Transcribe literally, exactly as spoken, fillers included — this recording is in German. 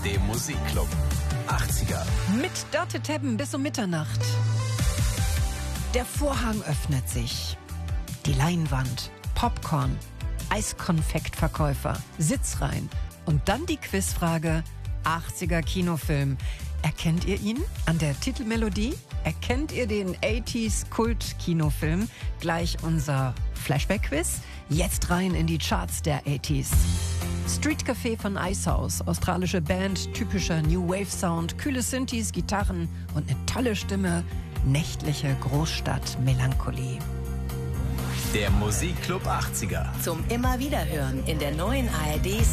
A R D Musikclub achtziger. Mit Dörte Tebben bis um Mitternacht. Der Vorhang öffnet sich. Die Leinwand, Popcorn, Eiskonfektverkäufer, Sitzreihen und dann die Quizfrage: achtziger Kinofilm. Erkennt ihr ihn an der Titelmelodie? Erkennt ihr den achtziger Kult-Kinofilm? Gleich unser Flashback-Quiz. Jetzt rein in die Charts der achtziger. Street Café von Icehouse, australische Band, typischer New Wave Sound, kühle Synthes, Gitarren und eine tolle Stimme, nächtliche Großstadt-Melancholie. Der Musikclub achtziger. Zum immer wieder hören in der neuen A R D